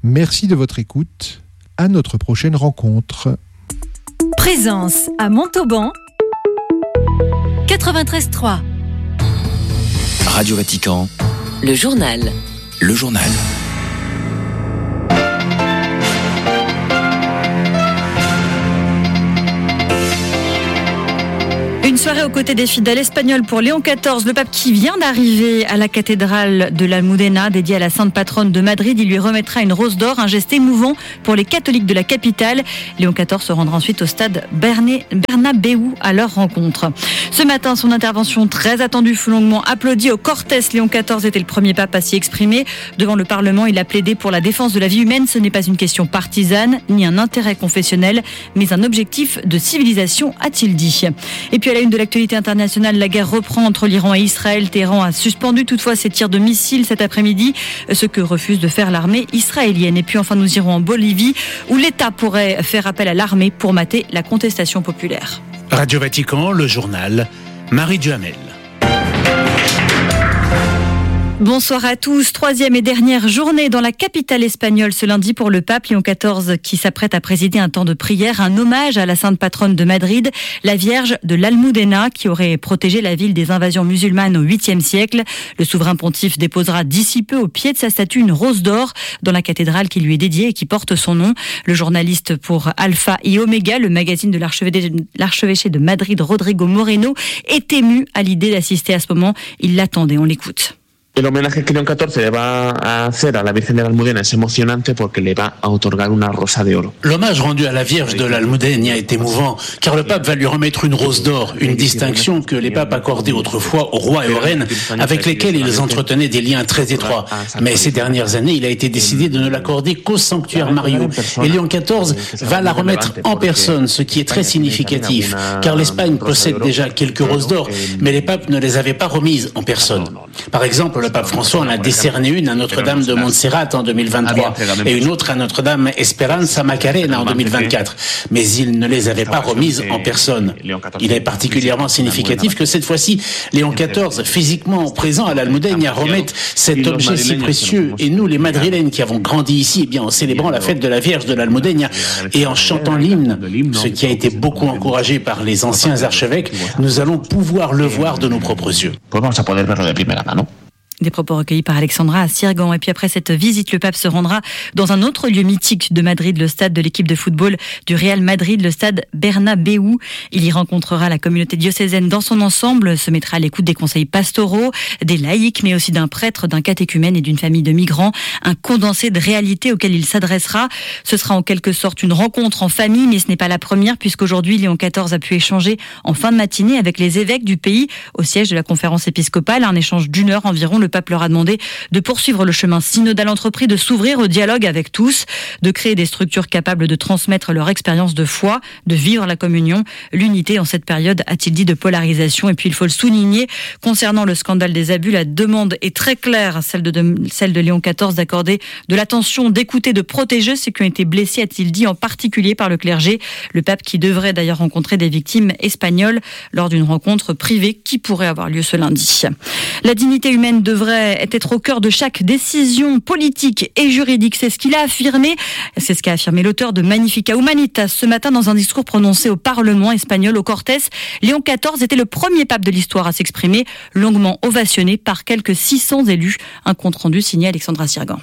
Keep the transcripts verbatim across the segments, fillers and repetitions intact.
Merci de votre écoute. À notre prochaine rencontre. Présence à Montauban quatre-vingt-treize trois. Radio Vatican. Le journal. Le journal. Une soirée aux côtés des fidèles espagnols pour Léon quatorze, le pape qui vient d'arriver à la cathédrale de l'Almudena, dédiée à la sainte patronne de Madrid. Il lui remettra une rose d'or, un geste émouvant pour les catholiques de la capitale. Léon quatorze se rendra ensuite au stade Berné, Bernabéu à leur rencontre. Ce matin, son intervention très attendue fut longuement applaudie au Cortés. Léon quatorze était le premier pape à s'y exprimer. Devant le Parlement, il a plaidé pour la défense de la vie humaine. Ce n'est pas une question partisane, ni un intérêt confessionnel, mais un objectif de civilisation, a-t-il dit. Et puis à la une de l'actualité internationale, la guerre reprend entre l'Iran et Israël. Téhéran a suspendu toutefois ses tirs de missiles cet après-midi, ce que refuse de faire l'armée israélienne. Et puis enfin, nous irons en Bolivie, où l'État pourrait faire appel à l'armée pour mater la contestation populaire. Radio Vatican, le journal, Marie Duhamel. Bonsoir à tous. Troisième et dernière journée dans la capitale espagnole ce lundi pour le pape Léon quatorze qui s'apprête à présider un temps de prière, un hommage à la sainte patronne de Madrid, la Vierge de l'Almudena qui aurait protégé la ville des invasions musulmanes au huitième siècle. Le souverain pontife déposera d'ici peu au pied de sa statue une rose d'or dans la cathédrale qui lui est dédiée et qui porte son nom. Le journaliste pour Alpha et Omega, le magazine de l'archevêché de Madrid, Rodrigo Moreno, est ému à l'idée d'assister à ce moment. Il l'attendait, on l'écoute. El homenaje que León catorce le va a hacer a la Virgen de la Almudena es emocionante porque le va a otorgar una rosa de oro. L'hommage rendu à la Vierge de l'Almudena est émouvant, car le pape va lui remettre une rose d'or, une distinction que les papes accordaient autrefois aux rois et aux reines, avec lesquels ils entretenaient des liens très étroits. Mais ces dernières années, il a été décidé de ne l'accorder qu'au sanctuaire Mario. Et Léon quatorze va la remettre en personne, ce qui est très significatif, car l'Espagne possède déjà quelques roses d'or, mais les papes ne les avaient pas remises en personne. Par exemple, le pape François en a décerné une à Notre-Dame de Montserrat en deux mille vingt-trois et une autre à Notre-Dame Esperanza Macarena en deux mille vingt-quatre. Mais il ne les avait pas remises en personne. Il est particulièrement significatif que cette fois-ci, Léon quatorze, physiquement présent à l'Almudena, remette cet objet si précieux. Et nous, les Madrilènes qui avons grandi ici, eh bien, en célébrant la fête de la Vierge de l'Almudena et en chantant l'hymne, ce qui a été beaucoup encouragé par les anciens archevêques, nous allons pouvoir le voir de nos propres yeux. Des propos recueillis par Alexandra à Sirgan. Et puis après cette visite, le pape se rendra dans un autre lieu mythique de Madrid, le stade de l'équipe de football du Real Madrid, le stade Bernabéu. Il y rencontrera la communauté diocésaine dans son ensemble, se mettra à l'écoute des conseils pastoraux, des laïcs, mais aussi d'un prêtre, d'un catéchumène et d'une famille de migrants. Un condensé de réalité auquel il s'adressera. Ce sera en quelque sorte une rencontre en famille, mais ce n'est pas la première, puisqu'aujourd'hui, Léon quatorze a pu échanger en fin de matinée avec les évêques du pays au siège de la conférence épiscopale. Un échange d'une heure environ. Le pape leur a demandé de poursuivre le chemin synodal entrepris, de s'ouvrir au dialogue avec tous, de créer des structures capables de transmettre leur expérience de foi, de vivre la communion, l'unité en cette période, a-t-il dit, de polarisation. Et puis il faut le souligner, concernant le scandale des abus, la demande est très claire, celle de, de, celle de Léon quatorze, d'accorder de l'attention, d'écouter, de protéger ceux qui ont été blessés, a-t-il dit, en particulier par le clergé. Le pape qui devrait d'ailleurs rencontrer des victimes espagnoles lors d'une rencontre privée qui pourrait avoir lieu ce lundi. La dignité humaine devrait être au cœur de chaque décision politique et juridique. C'est ce qu'il a affirmé. C'est ce qu'a affirmé l'auteur de Magnificat Humanitas ce matin dans un discours prononcé au Parlement espagnol au Cortés. Léon quatorze était le premier pape de l'histoire à s'exprimer, longuement ovationné par quelques six cents élus. Un compte rendu signé Alexandra Sirgan.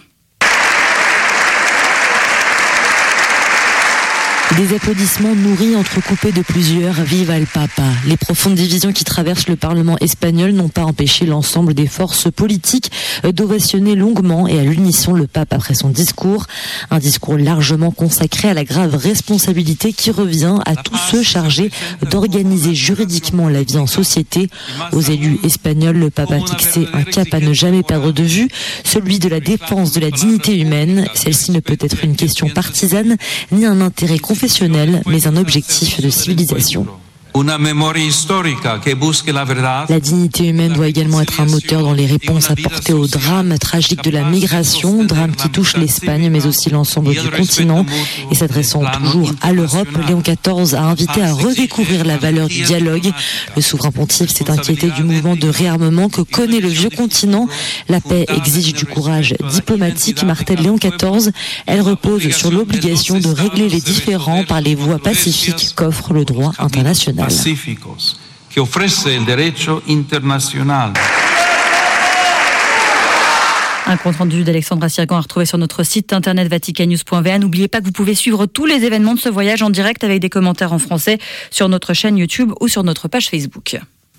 Des applaudissements nourris entrecoupés de plusieurs « Viva el Papa ». Les profondes divisions qui traversent le Parlement espagnol n'ont pas empêché l'ensemble des forces politiques d'ovationner longuement et à l'unisson le pape après son discours. Un discours largement consacré à la grave responsabilité qui revient à tous ceux chargés d'organiser juridiquement la vie en société. Aux élus espagnols, le pape a fixé un cap à ne jamais perdre de vue, celui de la défense de la dignité humaine. Celle-ci ne peut être une question partisane ni un intérêt confessionnel, mais un objectif de civilisation. La dignité humaine doit également être un moteur dans les réponses apportées au drame tragique de la migration, drame qui touche l'Espagne mais aussi l'ensemble du continent. Et s'adressant toujours à l'Europe, Léon quatorze a invité à redécouvrir la valeur du dialogue. Le souverain pontife s'est inquiété du mouvement de réarmement que connaît le vieux continent. La paix exige du courage diplomatique, martèle Léon quatorze. Elle repose sur l'obligation de régler les différends par les voies pacifiques qu'offre le droit international. Un compte rendu d'Alexandra Sirgan à retrouver sur notre site internet vatican news point v a. N'oubliez pas que vous pouvez suivre tous les événements de ce voyage en direct avec des commentaires en français sur notre chaîne YouTube ou sur notre page Facebook.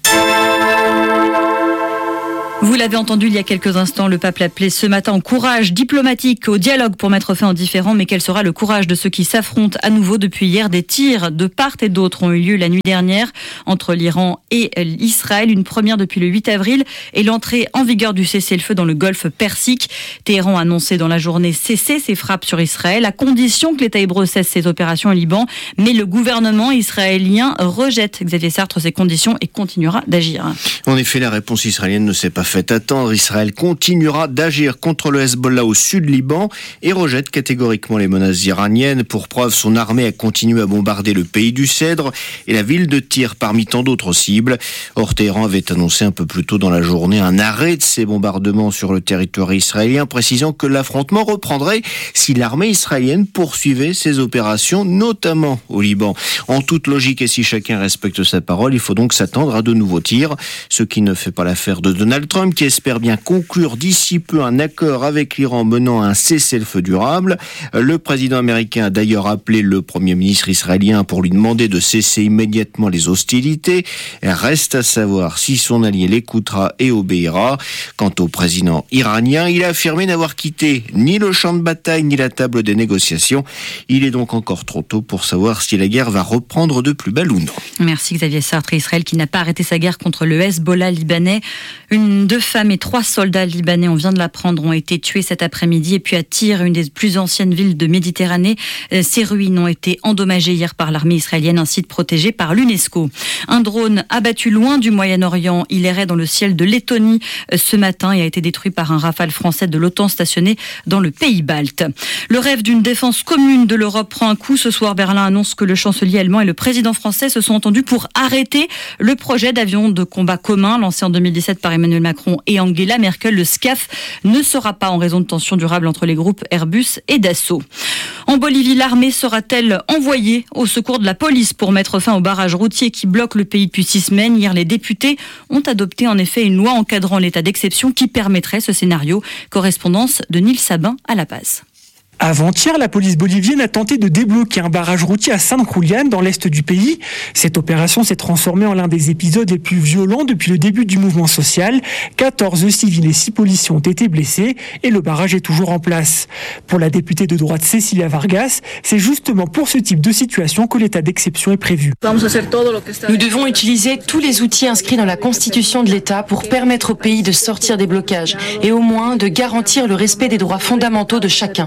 Vous l'avez entendu il y a quelques instants, le pape l'appelait ce matin au courage diplomatique, au dialogue pour mettre fin aux différends. Mais quel sera le courage de ceux qui s'affrontent à nouveau depuis hier? Des tirs de part et d'autre ont eu lieu la nuit dernière entre l'Iran et Israël. Une première depuis le huit avril et l'entrée en vigueur du cessez-le-feu dans le golfe Persique. Téhéran a annoncé dans la journée cesser ses frappes sur Israël à condition que l'État hébreu cesse ses opérations au Liban. Mais le gouvernement israélien rejette, Xavier Sartre, ces conditions et continuera d'agir. En effet, la réponse israélienne ne s'est pas fait attendre. Israël continuera d'agir contre le Hezbollah au sud Liban et rejette catégoriquement les menaces iraniennes. Pour preuve, son armée a continué à bombarder le pays du Cèdre et la ville de Tyr parmi tant d'autres cibles. Or, Téhéran avait annoncé un peu plus tôt dans la journée un arrêt de ces bombardements sur le territoire israélien, précisant que l'affrontement reprendrait si l'armée israélienne poursuivait ses opérations, notamment au Liban. En toute logique et si chacun respecte sa parole, il faut donc s'attendre à de nouveaux tirs, ce qui ne fait pas l'affaire de Donald Trump, qui espère bien conclure d'ici peu un accord avec l'Iran menant à un cessez-le-feu durable. Le président américain a d'ailleurs appelé le premier ministre israélien pour lui demander de cesser immédiatement les hostilités. Reste à savoir si son allié l'écoutera et obéira. Quant au président iranien, il a affirmé n'avoir quitté ni le champ de bataille ni la table des négociations. Il est donc encore trop tôt pour savoir si la guerre va reprendre de plus belle ou non. Merci Xavier Sartre. Israël qui n'a pas arrêté sa guerre contre le Hezbollah libanais. Une Deux femmes et trois soldats libanais, on vient de l'apprendre, ont été tués cet après-midi. Et puis à Tyr, une des plus anciennes villes de Méditerranée, ces ruines ont été endommagées hier par l'armée israélienne, un site protégé par l'UNESCO. Un drone abattu loin du Moyen-Orient, il errait dans le ciel de Lettonie ce matin et a été détruit par un Rafale français de l'OTAN stationné dans le pays balte. Le rêve d'une défense commune de l'Europe prend un coup. Ce soir, Berlin annonce que le chancelier allemand et le président français se sont entendus pour arrêter le projet d'avion de combat commun lancé en deux mille dix-sept par Emmanuel Macron et Angela Merkel. Le SCAF ne sera pas en raison de tensions durables entre les groupes Airbus et Dassault. En Bolivie, l'armée sera-t-elle envoyée au secours de la police pour mettre fin au barrage routier qui bloque le pays depuis six semaines? Hier, les députés ont adopté en effet une loi encadrant l'état d'exception qui permettrait ce scénario. Correspondance de Nils Sabin à La Paz. Avant-hier, la police bolivienne a tenté de débloquer un barrage routier à San Julián, dans l'est du pays. Cette opération s'est transformée en l'un des épisodes les plus violents depuis le début du mouvement social. quatorze civils et six policiers ont été blessés et le barrage est toujours en place. Pour la députée de droite Cecilia Vargas, c'est justement pour ce type de situation que l'état d'exception est prévu. Nous devons utiliser tous les outils inscrits dans la Constitution de l'État pour permettre au pays de sortir des blocages et au moins de garantir le respect des droits fondamentaux de chacun.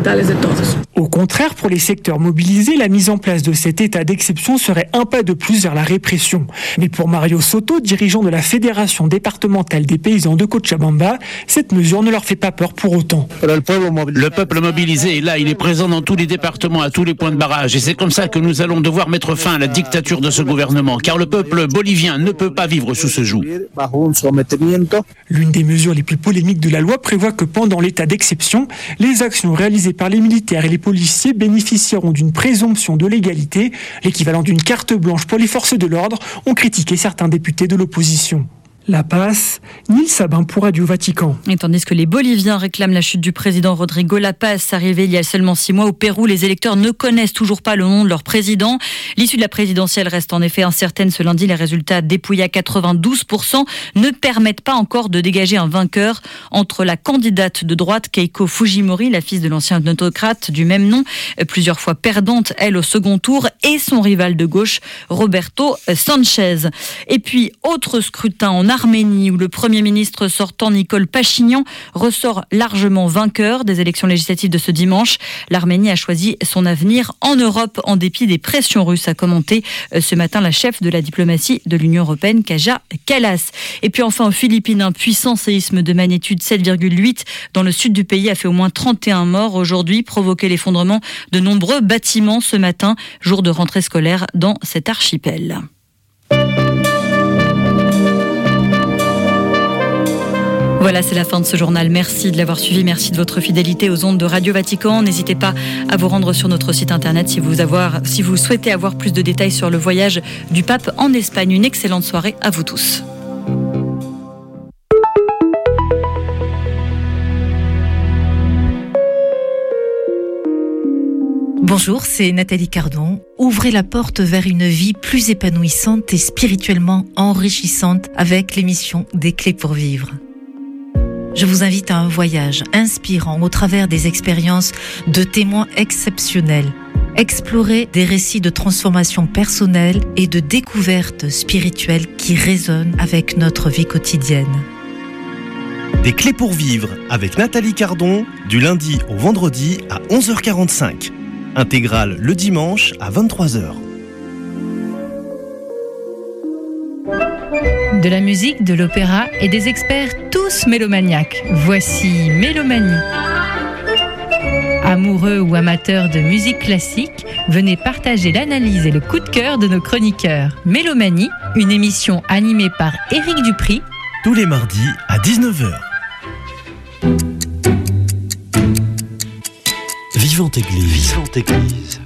Au contraire, pour les secteurs mobilisés, la mise en place de cet état d'exception serait un pas de plus vers la répression. Mais pour Mario Soto, dirigeant de la Fédération départementale des paysans de Cochabamba, cette mesure ne leur fait pas peur pour autant. Le peuple mobilisé est là, il est présent dans tous les départements, à tous les points de barrage. Et c'est comme ça que nous allons devoir mettre fin à la dictature de ce gouvernement, car le peuple bolivien ne peut pas vivre sous ce joug. L'une des mesures les plus polémiques de la loi prévoit que pendant l'état d'exception, les actions réalisées par les militaires et les policiers bénéficieront d'une présomption de légalité, l'équivalent d'une carte blanche pour les forces de l'ordre, ont critiqué certains députés de l'opposition. La Paz, Nils Sabin pour Radio Vatican. Et tandis que les Boliviens réclament la chute du président Rodrigo La Paz, arrivé il y a seulement six mois au Pérou, les électeurs ne connaissent toujours pas le nom de leur président. L'issue de la présidentielle reste en effet incertaine ce lundi. Les résultats dépouillés à quatre-vingt-douze pour cent ne permettent pas encore de dégager un vainqueur entre la candidate de droite Keiko Fujimori, la fille de l'ancien autocrate du même nom, plusieurs fois perdante, elle au second tour, et son rival de gauche Roberto Sanchez. Et puis, autre scrutin en l'Arménie, où le Premier ministre sortant Nikol Pachinian ressort largement vainqueur des élections législatives de ce dimanche. L'Arménie a choisi son avenir en Europe en dépit des pressions russes, a commenté ce matin la chef de la diplomatie de l'Union européenne, Kaja Kallas. Et puis enfin aux Philippines, un puissant séisme de magnitude sept virgule huit dans le sud du pays a fait au moins trente et un morts aujourd'hui, provoqué l'effondrement de nombreux bâtiments ce matin, jour de rentrée scolaire dans cet archipel. Voilà, c'est la fin de ce journal. Merci de l'avoir suivi. Merci de votre fidélité aux ondes de Radio Vatican. N'hésitez pas à vous rendre sur notre site internet si vous, avoir, si vous souhaitez avoir plus de détails sur le voyage du pape en Espagne. Une excellente soirée à vous tous. Bonjour, c'est Nathalie Cardon. Ouvrez la porte vers une vie plus épanouissante et spirituellement enrichissante avec l'émission Des Clés pour Vivre. Je vous invite à un voyage inspirant au travers des expériences de témoins exceptionnels. Explorer des récits de transformation personnelle et de découverte spirituelle qui résonnent avec notre vie quotidienne. Des Clés pour Vivre avec Nathalie Cardon, du lundi au vendredi à onze heures quarante-cinq. Intégrale le dimanche à vingt-trois heures. De la musique, de l'opéra et des experts tous mélomaniaques. Voici Mélomanie. Amoureux ou amateurs de musique classique, venez partager l'analyse et le coup de cœur de nos chroniqueurs. Mélomanie, une émission animée par Éric Dupri. Tous les mardis à dix-neuf heures. Vivante Église. Vivante Église.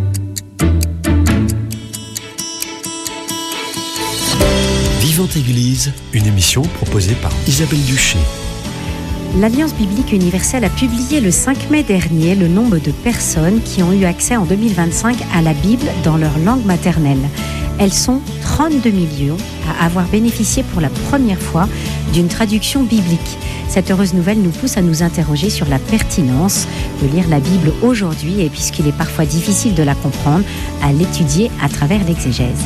Vivante Église, une émission proposée par Isabelle Duché. L'Alliance biblique universelle a publié le cinq mai dernier le nombre de personnes qui ont eu accès en deux mille vingt-cinq à la Bible dans leur langue maternelle. Elles sont trente-deux millions à avoir bénéficié pour la première fois d'une traduction biblique. Cette heureuse nouvelle nous pousse à nous interroger sur la pertinence de lire la Bible aujourd'hui et puisqu'il est parfois difficile de la comprendre, à l'étudier à travers l'exégèse.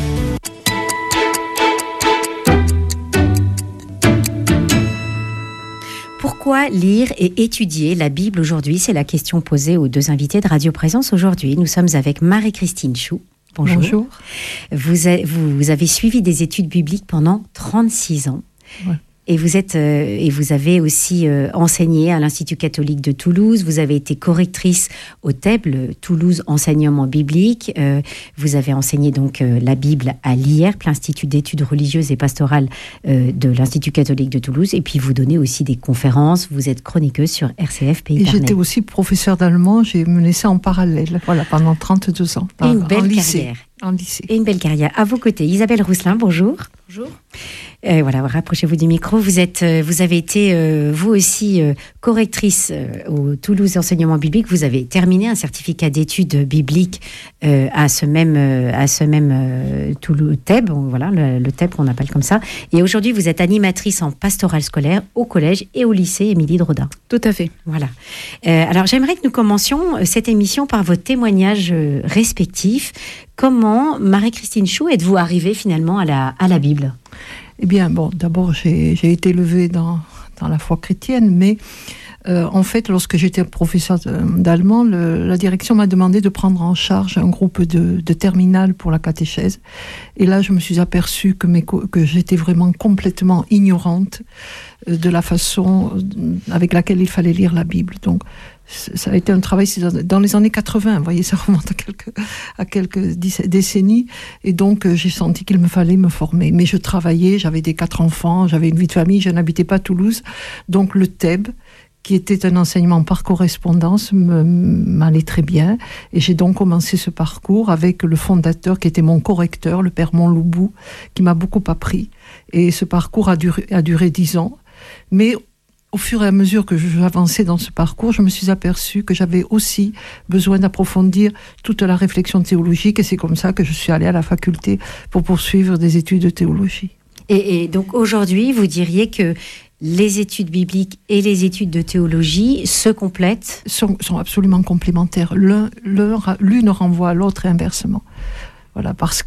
Pourquoi lire et étudier la Bible aujourd'hui ? C'est la question posée aux deux invités de Radio Présence aujourd'hui. Nous sommes avec Marie-Christine Chou. Bonjour. Bonjour. Vous, a, vous, vous avez suivi des études bibliques pendant trente-six ans. Ouais. Et vous êtes euh, et vous avez aussi euh, enseigné à l'Institut catholique de Toulouse. Vous avez été correctrice au T E B, le Toulouse Enseignement Biblique. Euh, vous avez enseigné donc euh, la Bible à l'I R P, l'Institut d'études religieuses et pastorales euh, de l'Institut catholique de Toulouse. Et puis vous donnez aussi des conférences. Vous êtes chroniqueuse sur R C F Pays. Et j'étais aussi professeure d'allemand. J'ai mené ça en parallèle, voilà, pendant trente-deux ans. Et une belle en carrière. Lycée. En lycée. Et une belle carrière. À vos côtés, Isabelle Rousselin, bonjour. Bonjour. Euh, voilà, rapprochez-vous du micro. Vous êtes, euh, vous avez été, euh, vous aussi, euh, correctrice euh, au Toulouse Enseignement Biblique. Vous avez terminé un certificat d'études bibliques euh, à ce même, euh, à ce même euh, Toulouse T E B. Voilà, le, le T E B qu'on appelle comme ça. Et aujourd'hui, vous êtes animatrice en pastoral scolaire au collège et au lycée Émilie Drodin. Tout à fait. Voilà. Euh, alors, j'aimerais que nous commencions cette émission par vos témoignages euh, respectifs. Comment, Marie-Christine Chou, êtes-vous arrivée finalement à la, à la Bible ? Eh bien, bon, d'abord, j'ai, j'ai été élevée dans, dans la foi chrétienne, mais euh, en fait, lorsque j'étais professeure d'allemand, le, la direction m'a demandé de prendre en charge un groupe de, de terminale pour la catéchèse. Et là, je me suis aperçue que, mes, que j'étais vraiment complètement ignorante de la façon avec laquelle il fallait lire la Bible. Donc, ça a été un travail dans les années quatre-vingts, vous voyez, ça remonte à quelques, à quelques décennies, et donc j'ai senti qu'il me fallait me former. Mais je travaillais, j'avais des quatre enfants, j'avais une vie de famille, je n'habitais pas à Toulouse, donc le T E B, qui était un enseignement par correspondance, me, m'allait très bien, et j'ai donc commencé ce parcours avec le fondateur qui était mon correcteur, le père Montloubou, qui m'a beaucoup appris, et ce parcours a duré, a duré dix ans, mais au fur et à mesure que j'avançais dans ce parcours, je me suis aperçue que j'avais aussi besoin d'approfondir toute la réflexion théologique, et c'est comme ça que je suis allée à la faculté pour poursuivre des études de théologie. Et, et donc aujourd'hui, vous diriez que les études bibliques et les études de théologie se complètent ? Sont, sont absolument complémentaires. L'un, l'un, l'une renvoie à l'autre et inversement. Voilà, parce que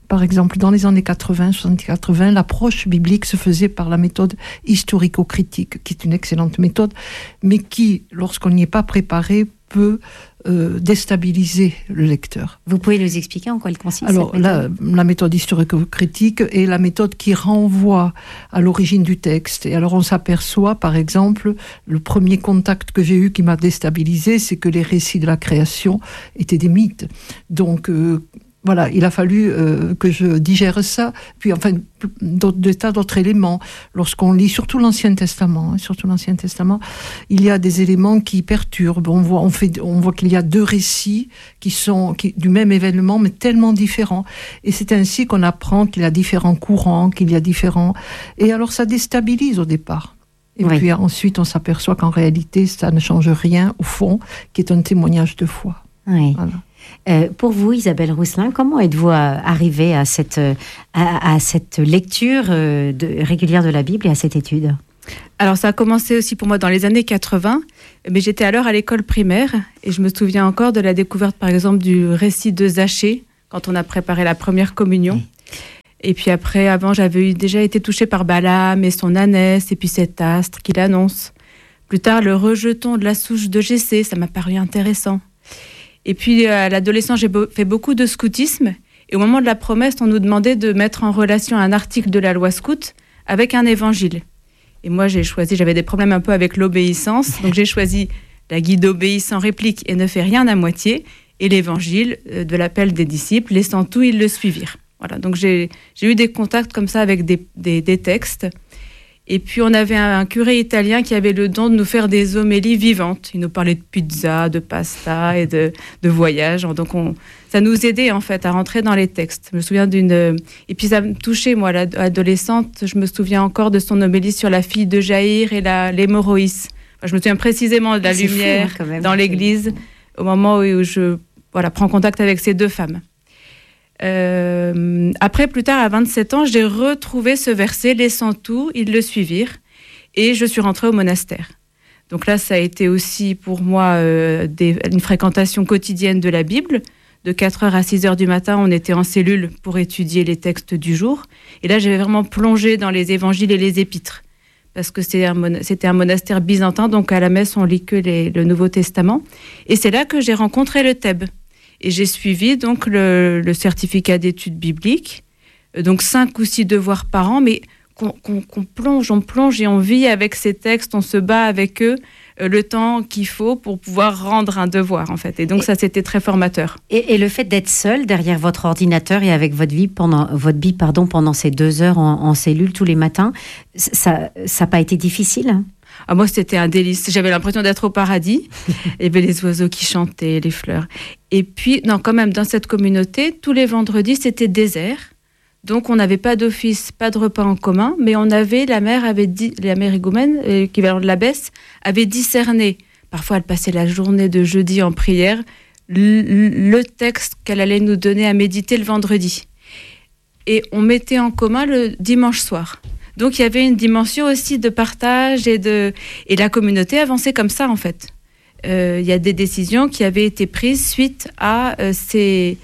par exemple, dans les années quatre-vingts, soixante-dix quatre-vingts, l'approche biblique se faisait par la méthode historico-critique, qui est une excellente méthode, mais qui, lorsqu'on n'y est pas préparé, peut euh, déstabiliser le lecteur. Vous pouvez nous expliquer en quoi elle consiste? Alors, la, la méthode historico-critique est la méthode qui renvoie à l'origine du texte. Et alors, on s'aperçoit, par exemple, le premier contact que j'ai eu qui m'a déstabilisé, c'est que les récits de la création étaient des mythes. Donc, euh, voilà, il a fallu euh, que je digère ça, puis enfin d'autres, des tas d'autres éléments. Lorsqu'on lit surtout l'Ancien Testament, hein, surtout l'Ancien Testament, il y a des éléments qui perturbent. On voit, on fait, on voit qu'il y a deux récits qui sont qui, du même événement, mais tellement différents. Et c'est ainsi qu'on apprend qu'il y a différents courants, qu'il y a différents. Et alors ça déstabilise au départ. Et oui. Puis ensuite, on s'aperçoit qu'en réalité, ça ne change rien au fond, qui est un témoignage de foi. Oui. Voilà. Euh, pour vous, Isabelle Rousselin, comment êtes-vous arrivée à cette, à, à cette lecture euh, de, régulière de la Bible et à cette étude? Alors, ça a commencé aussi pour moi dans les années quatre-vingts, mais j'étais alors à l'école primaire et je me souviens encore de la découverte, par exemple, du récit de Zachée, quand on a préparé la première communion. Oui. Et puis après, avant, j'avais déjà été touchée par Balaam et son ânesse, et puis cet astre qu'il annonce. Plus tard, le rejeton de la souche de Jessé, ça m'a paru intéressant. Et puis, à l'adolescence, j'ai fait beaucoup de scoutisme. Et au moment de la promesse, on nous demandait de mettre en relation un article de la loi scout avec un évangile. Et moi, j'ai choisi, j'avais des problèmes un peu avec l'obéissance. Donc, j'ai choisi la guide obéissant réplique et ne fait rien à moitié. Et l'évangile de l'appel des disciples, laissant tout, ils le suivirent. Voilà. Donc, j'ai, j'ai eu des contacts comme ça avec des, des, des textes. Et puis, on avait un, un curé italien qui avait le don de nous faire des homélies vivantes. Il nous parlait de pizza, de pasta et de, de voyage. Donc, on, ça nous aidait, en fait, à rentrer dans les textes. Je me souviens d'une... Et puis, ça me touchait, moi, l'adolescente. Je me souviens encore de son homélie sur la fille de Jaïr et la, l'hémorroïs. Enfin, je me souviens précisément de la c'est lumière fou, hein, quand même, dans l'église, au moment où je voilà, prends contact avec ces deux femmes. Euh, après, plus tard, à vingt-sept ans, j'ai retrouvé ce verset, laissant tout, ils le suivirent, et je suis rentrée au monastère. Donc là, ça a été aussi pour moi euh, des, une fréquentation quotidienne de la Bible. De quatre heures à six heures du matin, on était en cellule pour étudier les textes du jour. Et là, j'avais vraiment plongé dans les évangiles et les épîtres, parce que c'est un mon- c'était un monastère byzantin, donc à la messe, on lit que les, le Nouveau Testament. Et c'est là que j'ai rencontré le Thèbes. Et j'ai suivi donc le, le certificat d'études bibliques, donc cinq ou six devoirs par an, mais qu'on, qu'on, qu'on plonge, on plonge et on vit avec ces textes, on se bat avec eux euh, le temps qu'il faut pour pouvoir rendre un devoir, en fait. Et donc et, ça, c'était très formateur. Et, et le fait d'être seul derrière votre ordinateur et avec votre vie pendant, votre vie, pardon, pendant ces deux heures en, en cellule tous les matins, ça n'a pas été difficile, hein? Ah, moi, c'était un délice. J'avais l'impression d'être au paradis. Il y avait les oiseaux qui chantaient, les fleurs. Et puis, non, quand même, dans cette communauté, tous les vendredis, c'était désert. Donc, on n'avait pas d'office, pas de repas en commun, mais on avait, la mère avait dit, la mère higoumène, l'équivalent de l'abbesse, avait discerné. Parfois, elle passait la journée de jeudi en prière, le, le texte qu'elle allait nous donner à méditer le vendredi. Et on mettait en commun le dimanche soir. Donc, il y avait une dimension aussi de partage et de... Et la communauté avançait comme ça, en fait. Euh, il y a des décisions qui avaient été prises suite à euh, ces,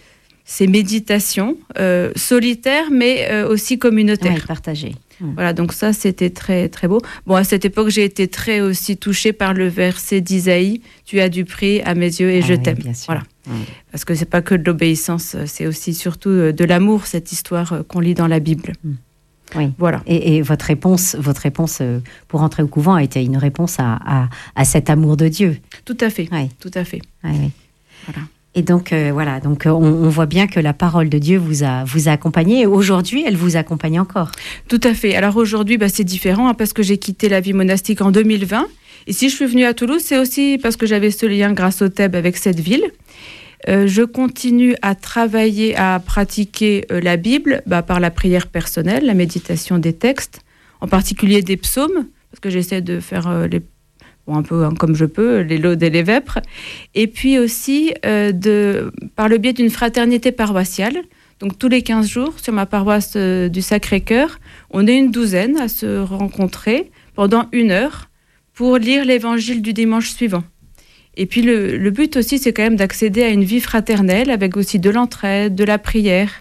ces méditations euh, solitaires, mais euh, aussi communautaires. Oui, partagées. Mmh. Voilà, donc ça, c'était très, très beau. Bon, à cette époque, j'ai été très aussi touchée par le verset d'Isaïe. « Tu as du prix à mes yeux et ah, je oui, t'aime ». Voilà. Mmh. Parce que c'est pas que de l'obéissance, c'est aussi surtout de l'amour, cette histoire qu'on lit dans la Bible. Mmh. Oui. Voilà. Et, et votre réponse, votre réponse euh, pour entrer au couvent a été une réponse à, à, à cet amour de Dieu. Tout à fait. Oui. Tout à fait. Oui, oui. Voilà. Et donc euh, voilà, donc on, on voit bien que la parole de Dieu vous a vous a accompagné. Et aujourd'hui, elle vous accompagne encore. Tout à fait. Alors aujourd'hui, bah, c'est différent hein, parce que j'ai quitté la vie monastique en deux mille vingt. Et si je suis venue à Toulouse, c'est aussi parce que j'avais ce lien grâce au Thèbes avec cette ville. Euh, je continue à travailler, à pratiquer euh, la Bible bah, par la prière personnelle, la méditation des textes, en particulier des psaumes, parce que j'essaie de faire euh, les, bon, un peu hein, comme je peux, les laudes et les vêpres, et puis aussi euh, de, par le biais d'une fraternité paroissiale. Donc tous les quinze jours, sur ma paroisse euh, du Sacré-Cœur, on est une douzaine à se rencontrer pendant une heure pour lire l'évangile du dimanche suivant. Et puis le, le but aussi, c'est quand même d'accéder à une vie fraternelle avec aussi de l'entraide, de la prière,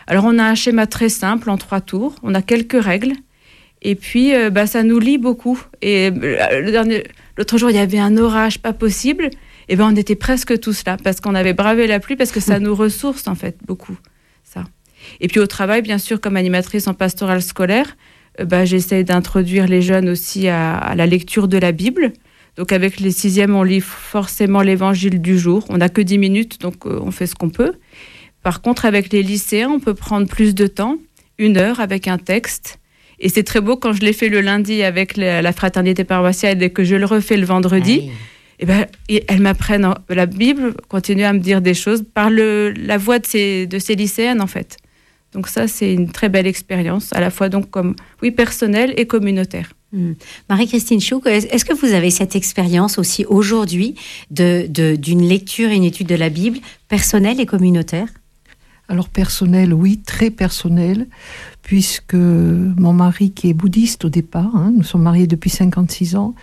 Alors on a un schéma très simple en trois tours, on a quelques règles, et puis euh, bah, ça nous lie beaucoup. Et euh, le dernier, l'autre jour, il y avait un orage pas possible, et ben on était presque tous là, parce qu'on avait bravé la pluie, parce que ça nous ressource en fait beaucoup, ça. Et puis au travail, bien sûr, comme animatrice en pastorale scolaire, euh, bah, j'essaie d'introduire les jeunes aussi à, à la lecture de la Bible. Donc avec les sixièmes, on lit forcément l'évangile du jour. On n'a que dix minutes, donc euh, on fait ce qu'on peut. Par contre, avec les lycéens, on peut prendre plus de temps, une heure avec un texte. Et c'est très beau quand je l'ai fait le lundi avec la, la fraternité paroissiale et que je le refais le vendredi. Oui. Et ben, et elles m'apprennent la Bible, continuent à me dire des choses par le, la voix de ces, de ces lycéennes, en fait. Donc ça, c'est une très belle expérience, à la fois donc comme, oui, personnelle et communautaire. Mmh. Marie-Christine Chouk, est-ce que vous avez cette expérience aussi aujourd'hui de, de, d'une lecture et une étude de la Bible personnelle et communautaire ? Alors personnel, oui, très personnel, puisque mon mari qui est bouddhiste au départ, hein, nous sommes mariés depuis cinquante-six ans,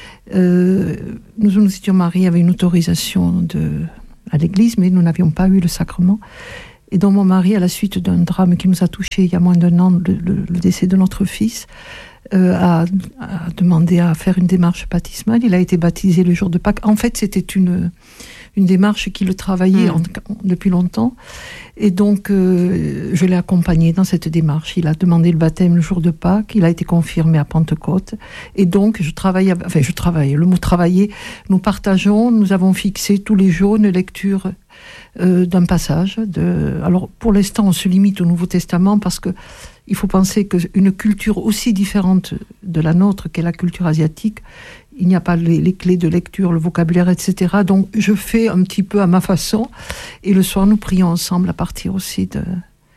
euh, nous nous étions mariés avec une autorisation de, à l'église, mais nous n'avions pas eu le sacrement. Et donc mon mari, à la suite d'un drame qui nous a touchés il y a moins d'un an, le, le, le décès de notre fils, euh, a, a demandé à faire une démarche baptismale. Il a été baptisé le jour de Pâques. En fait, c'était une... une démarche qui le travaillait mmh. en, depuis longtemps. Et donc, euh, je l'ai accompagné dans cette démarche. Il a demandé le baptême le jour de Pâques. Il a été confirmé à Pentecôte. Et donc, je travaille, enfin, je travaille, le mot travailler, nous partageons, nous avons fixé tous les jours une lecture euh, d'un passage. De, alors, pour l'instant, on se limite au Nouveau Testament parce que il faut penser qu'une culture aussi différente de la nôtre qu'est la culture asiatique, il n'y a pas les, les clés de lecture, le vocabulaire, et cetera. Donc, je fais un petit peu à ma façon. Et le soir, nous prions ensemble à partir aussi de,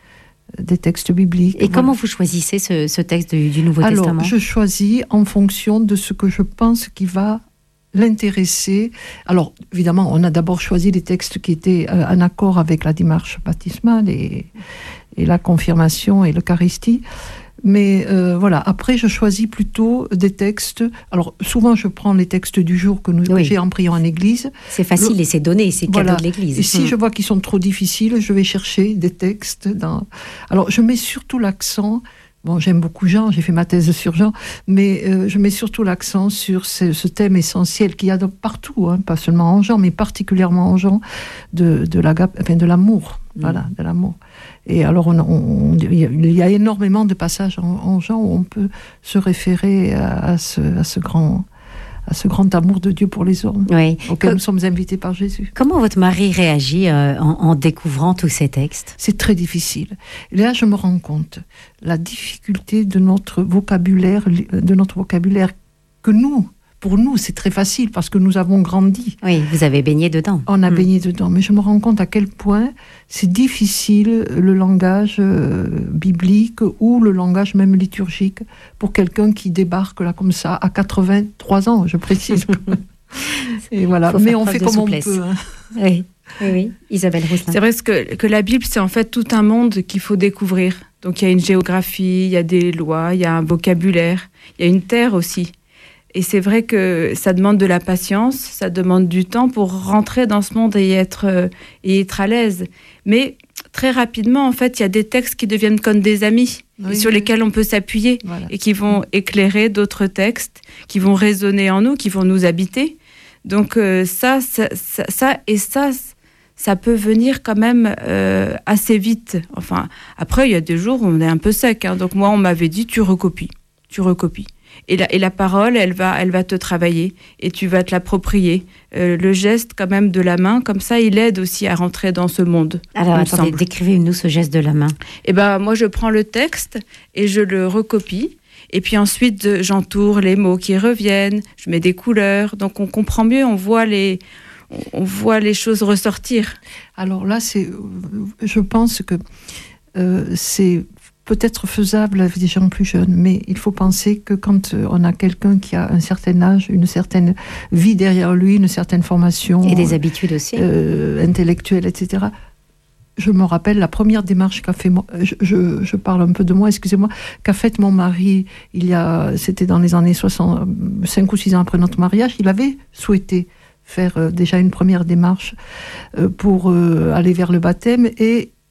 des textes bibliques. Et voilà. Comment vous choisissez ce, ce texte du, du Nouveau Alors, Testament ? Je choisis en fonction de ce que je pense qui va l'intéresser. Alors, évidemment, on a d'abord choisi les textes qui étaient euh, en accord avec la démarche baptismale et, et la confirmation et l'Eucharistie. Mais euh, voilà, après je choisis plutôt des textes. Alors souvent je prends les textes du jour que, nous, oui. que j'ai en priant en église. C'est facile le, et c'est donné, c'est cadeau voilà. de l'église. Et si mmh. je vois qu'ils sont trop difficiles, je vais chercher des textes. Dans... Alors je mets surtout l'accent. Bon, j'aime beaucoup Jean, j'ai fait ma thèse sur Jean, mais euh, je mets surtout l'accent sur ce, ce thème essentiel qu'il y a de partout, hein, pas seulement en Jean, mais particulièrement en Jean, de, de, la, enfin, de l'amour. Mmh. Voilà, de l'amour. Et alors, on, on, il y a énormément de passages en, en Jean où on peut se référer à, à, ce, à, ce grand, à ce grand amour de Dieu pour les hommes, oui. auquel que, nous sommes invités par Jésus. Comment votre mari réagit euh, en, en découvrant tous ces textes ? C'est très difficile. Et là, je me rends compte la difficulté de notre vocabulaire, de notre vocabulaire que nous, pour nous, c'est très facile parce que nous avons grandi. Oui, vous avez baigné dedans. On a mmh. baigné dedans. Mais je me rends compte à quel point c'est difficile le langage euh, biblique ou le langage même liturgique pour quelqu'un qui débarque là comme ça à quatre-vingt-trois ans, je précise. Et voilà. Mais on fait comme souplesse. On peut. Hein. Oui. Oui, oui, Isabelle Rousselin. C'est vrai que, que la Bible, c'est en fait tout un monde qu'il faut découvrir. Donc il y a une géographie, il y a des lois, il y a un vocabulaire, il y a une terre aussi. Et c'est vrai que ça demande de la patience, ça demande du temps pour rentrer dans ce monde et être, euh, et être à l'aise. Mais très rapidement, en fait, il y a des textes qui deviennent comme des amis, oui, et sur oui. lesquels on peut s'appuyer, voilà. et qui vont éclairer d'autres textes, qui vont résonner en nous, qui vont nous habiter. Donc euh, ça, ça, ça, ça, et ça, ça peut venir quand même euh, assez vite. Enfin, après, il y a des jours où on est un peu sec. Hein. Donc moi, on m'avait dit, tu recopies, tu recopies. Et la, et la parole, elle va, elle va te travailler et tu vas te l'approprier. Euh, le geste quand même de la main, comme ça, il aide aussi à rentrer dans ce monde. Alors, attendez, décrivez-nous ce geste de la main. Eh ben, moi, je prends le texte et je le recopie. Et puis ensuite, j'entoure les mots qui reviennent, je mets des couleurs. Donc, on comprend mieux, on voit les, on voit les choses ressortir. Alors là, c'est, je pense que euh, c'est... peut-être faisable avec des gens plus jeunes, mais il faut penser que quand on a quelqu'un qui a un certain âge, une certaine vie derrière lui, une certaine formation... Et des habitudes aussi. Euh, intellectuelles, et cetera. Je me rappelle la première démarche qu'a fait... Je, je, je parle un peu de moi, excusez-moi, qu'a faite mon mari, il y a, c'était dans les années soixante, cinq ou six ans après notre mariage, il avait souhaité faire euh, déjà une première démarche euh, pour euh, aller vers le baptême, et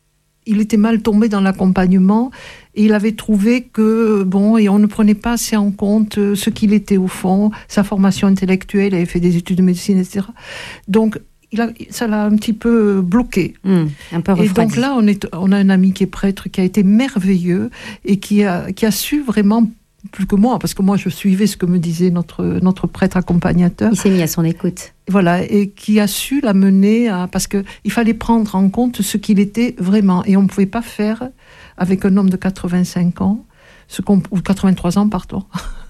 il était mal tombé dans l'accompagnement et il avait trouvé que, bon, et on ne prenait pas assez en compte ce qu'il était au fond, sa formation intellectuelle, il avait fait des études de médecine, et cetera. Donc, il a, ça l'a un petit peu bloqué. Mmh, un peu refroidi. Et donc là, on, est, on a un ami qui est prêtre, qui a été merveilleux et qui a, qui a su vraiment, plus que moi, parce que moi je suivais ce que me disait notre, notre prêtre accompagnateur. Il s'est mis à son écoute. Voilà, et qui a su l'amener à... Parce qu'il fallait prendre en compte ce qu'il était vraiment. Et on ne pouvait pas faire avec un homme de quatre-vingt-cinq ans, ce qu'on, ou quatre-vingt-trois ans, pardon,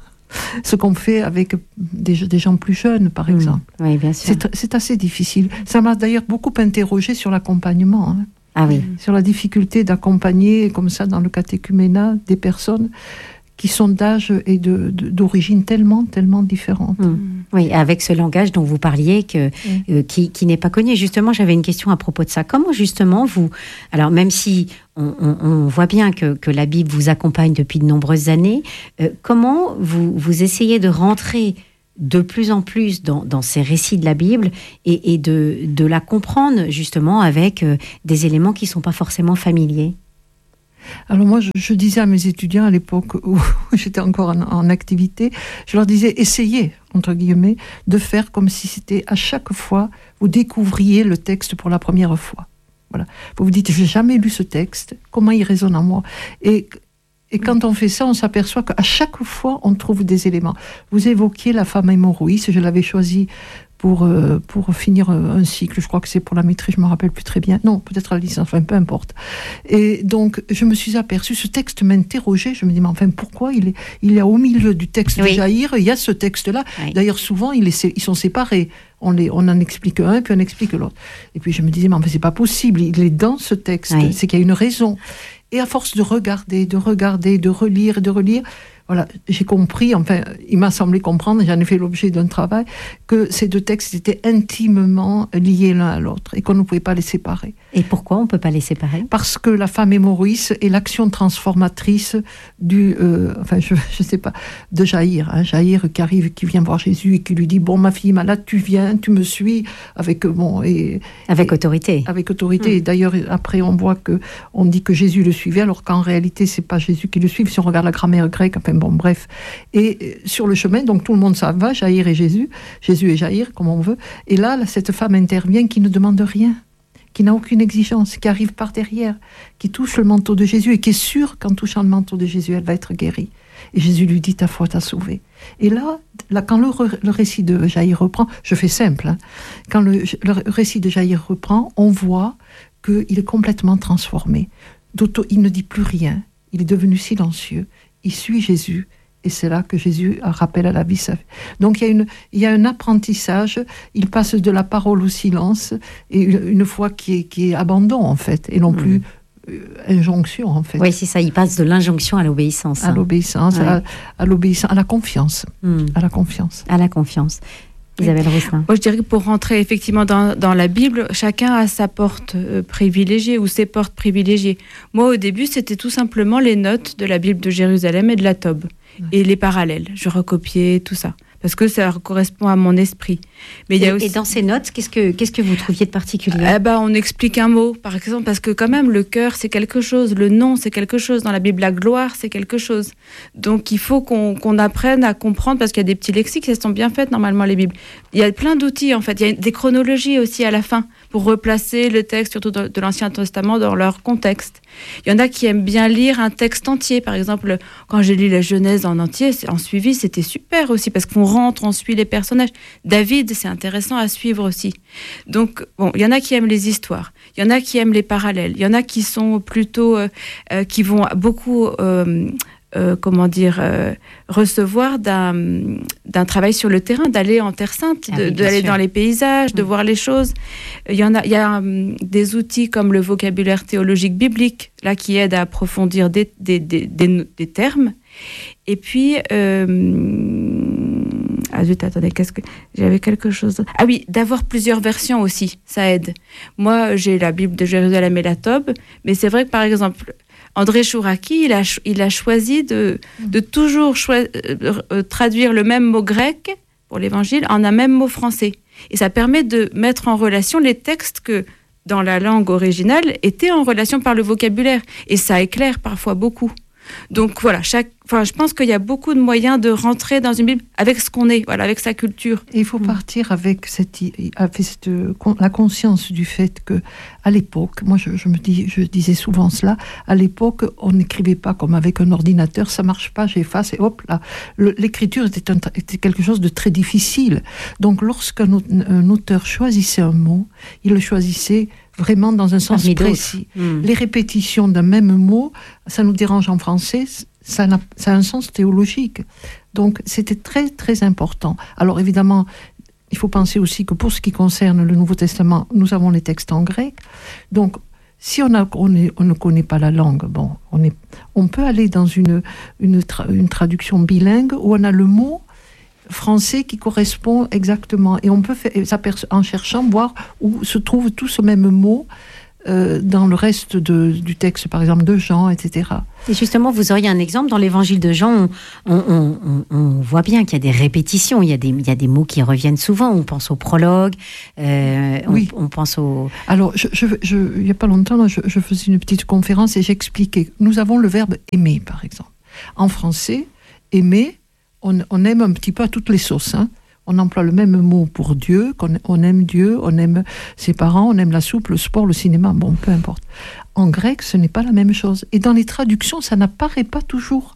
ce qu'on fait avec des, des gens plus jeunes, par exemple. Mmh, oui, bien sûr. C'est, c'est assez difficile. Ça m'a d'ailleurs beaucoup interrogé sur l'accompagnement. Hein. Ah oui. Sur la difficulté d'accompagner, comme ça, dans le catéchuménat, des personnes qui sont d'âge et de, de, d'origine tellement, tellement différentes. Mmh. Oui, avec ce langage dont vous parliez, que, mmh. euh, qui, qui n'est pas connu. Justement, j'avais une question à propos de ça. Comment, justement, vous... Alors, même si on, on, on voit bien que, que la Bible vous accompagne depuis de nombreuses années, euh, comment vous, vous essayez de rentrer de plus en plus dans, dans ces récits de la Bible et, et de, de la comprendre, justement, avec euh, des éléments qui ne sont pas forcément familiers? Alors moi, je, je disais à mes étudiants à l'époque où j'étais encore en, en activité, je leur disais, essayez, entre guillemets, de faire comme si c'était à chaque fois, vous découvriez le texte pour la première fois. Voilà. Vous vous dites, j'ai jamais lu ce texte, comment il résonne en moi ? Et, et quand on fait ça, on s'aperçoit qu'à chaque fois, on trouve des éléments. Vous évoquiez la femme hémorroïste, je l'avais choisie pour, euh, pour finir un cycle, je crois que c'est pour la maîtrise, je ne me rappelle plus très bien, non, peut-être la licence, enfin peu importe. Et donc, je me suis aperçue, ce texte m'interrogeait, je me dis, mais enfin, pourquoi il est, il est au milieu du texte oui. de Jaïr, il y a ce texte-là, oui. D'ailleurs, souvent, il est, ils sont séparés, on, les, on en explique un, puis on explique l'autre. Et puis je me disais, mais enfin, c'est pas possible, il est dans ce texte, oui. c'est qu'il y a une raison. Et à force de regarder, de regarder, de relire, de relire, voilà, j'ai compris, enfin, il m'a semblé comprendre, j'en ai fait l'objet d'un travail, que ces deux textes étaient intimement liés l'un à l'autre et qu'on ne pouvait pas les séparer. Et pourquoi on ne peut pas les séparer ? Parce que la femme hémorroïste est l'action transformatrice du, euh, enfin, je ne sais pas, de Jaïr, hein, Jaïr qui arrive, qui vient voir Jésus et qui lui dit, bon, ma fille malade, tu viens, tu me suis, avec, bon, et... Avec et, autorité. Avec autorité. Mmh. Et d'ailleurs, après, on voit que, on dit que Jésus le suivait, alors qu'en réalité, c'est pas Jésus qui le suit, si on regarde la grammaire grecque, enfin, bon, bref. Et sur le chemin, donc tout le monde s'en va, Jaïr et Jésus, Jésus et Jaïr, comme on veut. Et là, cette femme intervient qui ne demande rien, qui n'a aucune exigence, qui arrive par derrière, qui touche le manteau de Jésus et qui est sûre qu'en touchant le manteau de Jésus, elle va être guérie. Et Jésus lui dit, ta foi t'a sauvée. Et là, là quand le, le récit de Jaïr reprend, je fais simple, hein, quand le, le récit de Jaïr reprend, on voit qu'il est complètement transformé. D'auto, il ne dit plus rien, il est devenu silencieux, il suit Jésus. Et c'est là que Jésus rappelle à la vie sa vie. Donc il y a, une, il y a un apprentissage, il passe de la parole au silence, et une foi qui est, qui est abandon en fait, et non plus euh, injonction en fait. Oui, c'est ça, il passe de l'injonction à l'obéissance. À hein. l'obéissance, ouais. à, à l'obéissance, à la confiance. Mm. À la confiance. À la confiance. Isabelle Rousselin. Moi, je dirais que pour rentrer effectivement dans, dans la Bible, chacun a sa porte euh, privilégiée ou ses portes privilégiées. Moi, au début, c'était tout simplement les notes de la Bible de Jérusalem et de la Tob. Et les parallèles, je recopiais tout ça, parce que ça correspond à mon esprit. Mais il y a aussi... Et dans ces notes, qu'est-ce que, qu'est-ce que vous trouviez de particulier ? eh ben, on explique un mot, par exemple, parce que quand même, le cœur, c'est quelque chose, le nom, c'est quelque chose, dans la Bible, la gloire, c'est quelque chose. Donc, il faut qu'on, qu'on apprenne à comprendre, parce qu'il y a des petits lexiques, elles sont bien faites, normalement, les Bibles. Il y a plein d'outils, en fait. Il y a des chronologies aussi à la fin, pour replacer le texte, surtout de, de l'Ancien Testament, dans leur contexte. Il y en a qui aiment bien lire un texte entier. Par exemple, quand j'ai lu la Genèse en entier, en suivi, c'était super aussi, parce qu'on rentre, on suit les personnages. David, c'est intéressant à suivre aussi. Donc, bon, il y en a qui aiment les histoires, il y en a qui aiment les parallèles, il y en a qui sont plutôt, euh, euh, qui vont beaucoup, euh, euh, comment dire, euh, recevoir d'un, d'un travail sur le terrain, d'aller en Terre Sainte, de, ah oui, d'aller sûr. Dans les paysages, de mmh. voir les choses. Il y en a, il y a um, des outils comme le vocabulaire théologique biblique, là, qui aide à approfondir des, des, des, des, des termes. Et puis, euh, ah zut, attendez, qu'est-ce que j'avais quelque chose. Ah oui, d'avoir plusieurs versions aussi, ça aide. Moi, j'ai la Bible de Jérusalem et la Tob, mais c'est vrai que par exemple, André Chouraki, il a, il a choisi de, de toujours choi- euh, traduire le même mot grec pour l'Évangile en un même mot français. Et ça permet de mettre en relation les textes que dans la langue originale était en relation par le vocabulaire. Et ça éclaire parfois beaucoup. Donc voilà, chaque, enfin, je pense qu'il y a beaucoup de moyens de rentrer dans une Bible avec ce qu'on est, voilà, avec sa culture. Et il faut partir avec, cette, avec cette, la conscience du fait que, à l'époque, moi je, je me dis, je disais souvent cela, à l'époque, on n'écrivait pas comme avec un ordinateur, ça marche pas, j'efface et hop là. Le, l'écriture était, un, était quelque chose de très difficile. Donc lorsqu'un un auteur choisissait un mot, il le choisissait vraiment dans un sens précis. Mmh. Les répétitions d'un même mot, ça nous dérange en français, ça, n'a, ça a un sens théologique. Donc c'était très très important. Alors évidemment, il faut penser aussi que pour ce qui concerne le Nouveau Testament, nous avons les textes en grec. Donc si on, a, on, est, on ne connaît pas la langue, bon, on, est, on peut aller dans une, une, tra, une traduction bilingue où on a le mot français qui correspond exactement, et on peut faire, en cherchant voir où se trouve tout ce même mot euh, dans le reste de, du texte, par exemple de Jean, et cetera. Et justement, vous auriez un exemple dans l'évangile de Jean, on, on, on, on voit bien qu'il y a des répétitions, il y a des, il y a des mots qui reviennent souvent, on pense au prologue, euh, oui. on, on pense au... Alors, je, je, je, il n'y a pas longtemps, je, je faisais une petite conférence et j'expliquais, nous avons le verbe aimer, par exemple. En français, aimer, On, on aime un petit peu à toutes les sauces. Hein. On emploie le même mot pour Dieu, qu'on, on aime Dieu, on aime ses parents, on aime la soupe, le sport, le cinéma, bon, peu importe. En grec, ce n'est pas la même chose. Et dans les traductions, ça n'apparaît pas toujours.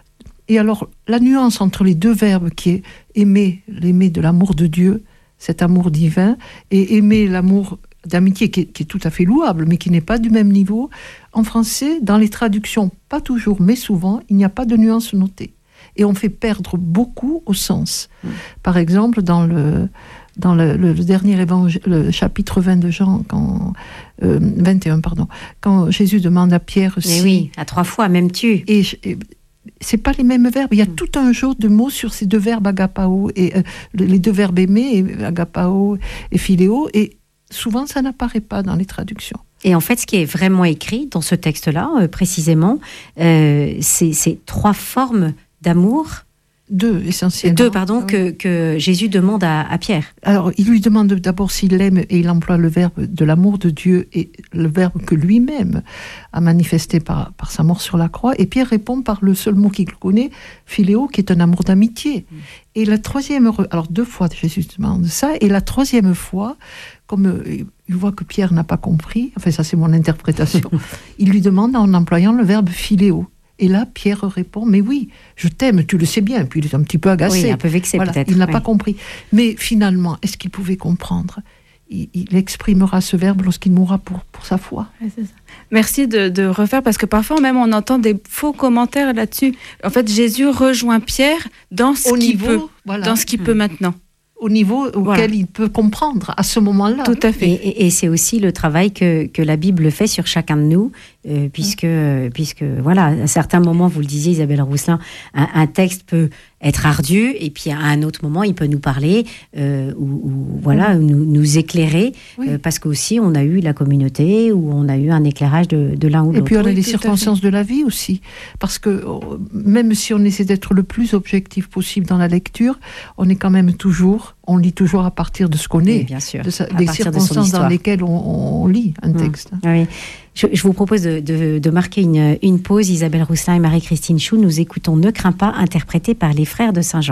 Et alors, la nuance entre les deux verbes qui est aimer, l'aimer de l'amour de Dieu, cet amour divin, et aimer l'amour d'amitié qui est, qui est tout à fait louable, mais qui n'est pas du même niveau, en français, dans les traductions, pas toujours, mais souvent, il n'y a pas de nuance notée. Et on fait perdre beaucoup au sens. Mmh. Par exemple, dans le, dans le, le, le dernier évangile, le chapitre vingt de Jean, quand, euh, vingt et un, pardon, quand Jésus demande à Pierre... Mais si, oui, à trois fois, même tu. Et, et c'est pas les mêmes verbes. Il y a mmh. tout un jeu de mots sur ces deux verbes agapao, et euh, les deux verbes aimer, agapao et philéo, et souvent ça n'apparaît pas dans les traductions. Et en fait, ce qui est vraiment écrit dans ce texte-là, euh, précisément, euh, c'est, c'est trois formes d'amour, deux essentiellement, deux pardon, que, que Jésus demande à, à Pierre. Alors, il lui demande d'abord s'il l'aime, et il emploie le verbe de l'amour de Dieu et le verbe que lui-même a manifesté par, par sa mort sur la croix. Et Pierre répond par le seul mot qu'il connaît, philéo, qui est un amour d'amitié. Mmh. Et la troisième, alors deux fois Jésus demande ça, et la troisième fois, comme il voit que Pierre n'a pas compris, enfin ça c'est mon interprétation, il lui demande en employant le verbe philéo. Et là, Pierre répond, mais oui, je t'aime, tu le sais bien. Puis il est un petit peu agacé. Oui, un peu vexé voilà, peut-être. Il n'a oui. pas compris. Mais finalement, est-ce qu'il pouvait comprendre ? il, il exprimera ce verbe lorsqu'il mourra pour, pour sa foi. Ouais, c'est ça. Merci de, de refaire, parce que parfois même on entend des faux commentaires là-dessus. En fait, Jésus rejoint Pierre dans ce Au qu'il niveau, peut, voilà. dans ce qu'il mmh. peut maintenant. Au niveau auquel voilà. il peut comprendre à ce moment-là. Tout à fait. Et, et, et c'est aussi le travail que, que la Bible fait sur chacun de nous, euh, puisque, mmh. puisque, voilà, à certains moments, vous le disiez, Isabelle Rousselin, un, un texte peut être ardu, et puis à un autre moment, il peut nous parler, euh, ou, ou voilà, mmh. nous, nous éclairer, oui. euh, parce qu'aussi, on a eu la communauté, ou on a eu un éclairage de, de l'un ou l'autre. Et puis on a oui, les circonstances de la vie aussi, parce que même si on essaie d'être le plus objectif possible dans la lecture, on est quand même toujours, on lit toujours à partir de ce qu'on est, bien sûr, de sa, des circonstances de dans lesquelles on, on lit un texte. Mmh. Oui. Je, je vous propose de, de, de marquer une, une pause. Isabelle Rousselin et Marie-Christine Chou, nous écoutons Ne crains pas, interprété par les frères de Saint-Jean.